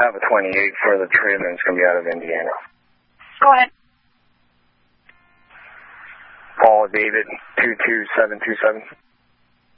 have a 28 for the trim, and it's going to be out of Indiana. Go ahead. Paul David 22727.